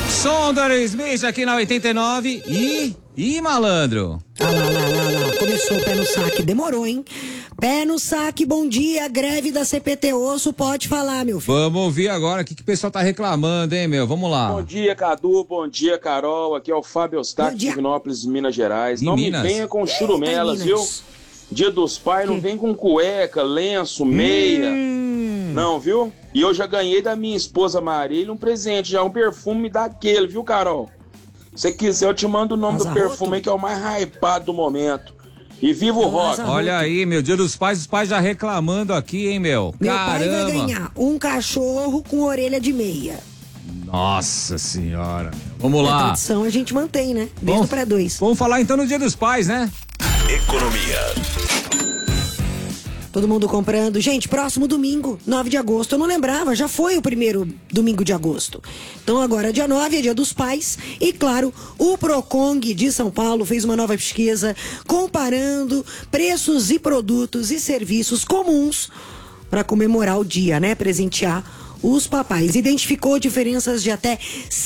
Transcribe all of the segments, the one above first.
Som do Aerosmith aqui na 89 e malandro. Lá. Começou o pé no saque. Demorou, hein? Pé no saque, bom dia. Greve da CPT Osso, pode falar, meu filho. Vamos ouvir agora o que o pessoal tá reclamando, hein, meu? Vamos lá. Bom dia, Cadu. Bom dia, Carol. Aqui é o Fábio Eustáquio de Divinópolis, Minas Gerais. Não me venha com churumelas, viu? Dia dos Pais não vem com cueca, lenço, meia. Não, viu? E eu já ganhei da minha esposa Marília um presente, já um perfume daquele, viu, Carol? Se quiser, eu te mando o nome do perfume aí, que é o mais hypado do momento. E viva o rock! Olha aí, meu, Dia dos Pais, os pais já reclamando aqui, hein, meu? Meu Caramba! pai vai ganhar um cachorro com orelha de meia. Nossa senhora! Vamos lá! A tradição a gente mantém, né? Desde o pré-2. Vamos falar então no Dia dos Pais, né? Economia. Todo mundo comprando. Gente, próximo domingo, 9 de agosto. Eu não lembrava, já foi o primeiro domingo de agosto. Então agora, dia 9 é Dia dos Pais. E claro, o Procong de São Paulo fez uma nova pesquisa comparando preços e produtos e serviços comuns para comemorar o dia, né? Presentear os papais. Identificou diferenças de até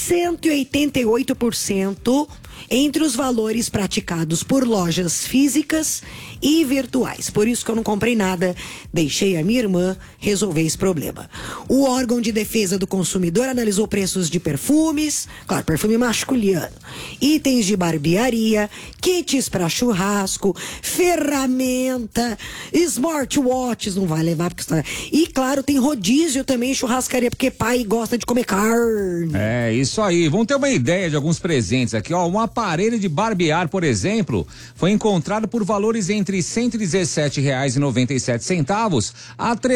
188% entre os valores praticados por lojas físicas e virtuais. Por isso que eu não comprei nada, deixei a minha irmã resolver esse problema. O órgão de defesa do consumidor analisou preços de perfumes, claro, perfume masculino, itens de barbearia, kits para churrasco, ferramenta, smartwatches, não vai levar porque está... E claro, tem rodízio também, churrascaria, porque pai gosta de comer carne. É, isso aí. Vamos ter uma ideia de alguns presentes aqui, ó. Um aparelho de barbear, por exemplo, foi encontrado por valores entre R$ 117,97 a R$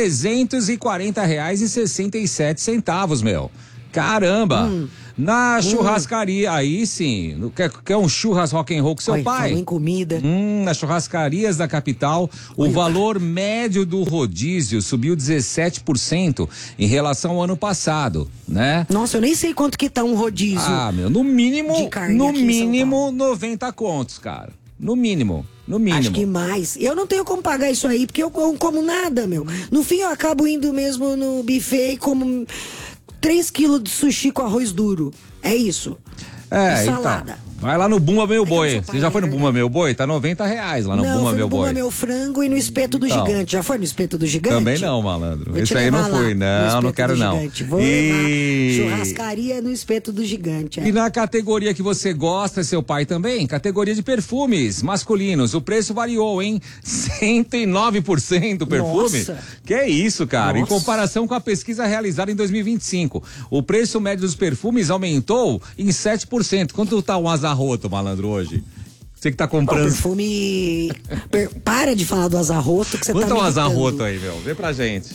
340,67, meu. Caramba! Na churrascaria, aí sim, quer um churras rock and roll com seu pai? Em comida. Nas churrascarias da capital, o valor médio do rodízio subiu 17% em relação ao ano passado, né? Nossa, eu nem sei quanto que tá um rodízio. Ah, meu, no mínimo, de carne no mínimo 90 contos, cara. No mínimo. Acho que mais. Eu não tenho como pagar isso aí, porque eu não como nada, meu. No fim, eu acabo indo mesmo no buffet e como 3 quilos de sushi com arroz duro. É isso. É, e salada. Então. Vai lá no Bumba Meu Boi. Você já foi no Bumba Meu Boi? Tá R$90 lá no Bumba Meu Boi. Bumba Meu Frango e no Espeto do Gigante. Já foi no Espeto do Gigante? Também não, malandro. Esse aí não fui. Não quero não. Vou levar churrascaria no Espeto do Gigante. E na categoria que você gosta, seu pai também? Categoria de perfumes masculinos. O preço variou, hein? 109% perfume. Nossa. Que é isso, cara? Nossa. Em comparação com a pesquisa realizada em 2025. O preço médio dos perfumes aumentou em 7%. Quanto tá um Azarroto, malandro, hoje? Você que tá comprando. Perfume. Para de falar do Azarroto, que você Quanto tá. Quanto é um Azarroto aí, meu? Vê pra gente.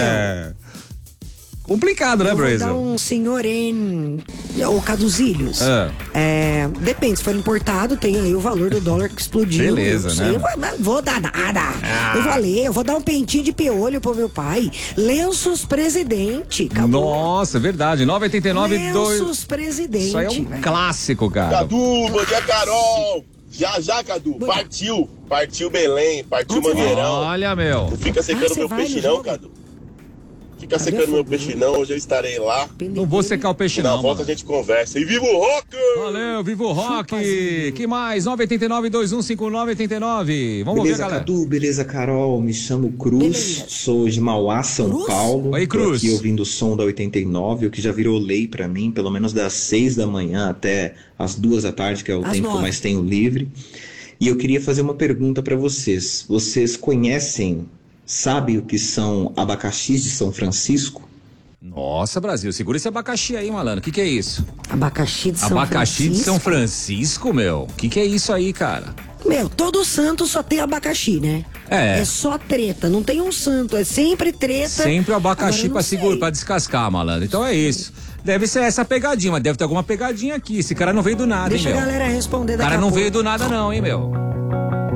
Complicado, né, Brasil? Vou dar um senhor em ou Caduzilhos. Depende, se for importado, tem aí o valor do dólar que explodiu. Beleza, né? Eu vou dar nada. Eu vou dar um pentinho de piolho pro meu pai. Lenços Presidente. Acabou. Nossa, verdade. 989 Lenços Presidente. Isso aí é um clássico, cara. Cadu, bom dia, Carol. Já, Cadu. Partiu Belém, partiu Mangueirão. Olha, meu. Não fica secando meu peixe não, Cadu. Fica secando meu peixe não, hoje eu estarei lá. Não vou secar o peixe não. Na volta a gente conversa. E viva o rock! Valeu, viva o rock! Que mais? 989-2159-89. Vamos ver, galera. Cadu, beleza, Carol? Me chamo Cruz, sou de Mauá, São Paulo. Oi, Cruz. Tô aqui ouvindo o som da 89, o que já virou lei pra mim, pelo menos das 6 da manhã até as 2 da tarde, que é o tempo que eu mais tenho livre. E eu queria fazer uma pergunta pra vocês. Vocês conhecem... Sabe o que são abacaxis de São Francisco? Nossa, Brasil, segura esse abacaxi aí, malandro. O que é isso? Abacaxi de São Francisco? Abacaxi de São Francisco, meu? O que é isso aí, cara? Meu, todo santo só tem abacaxi, né? É só treta, não tem um santo, é sempre treta. Sempre o abacaxi pra descascar, malandro. Então é isso. Deve ser essa pegadinha, mas deve ter alguma pegadinha aqui. Esse cara não veio do nada, Deixa hein, meu? Deixa a galera responder daqui a pouco. O cara não veio do nada não, hein, meu?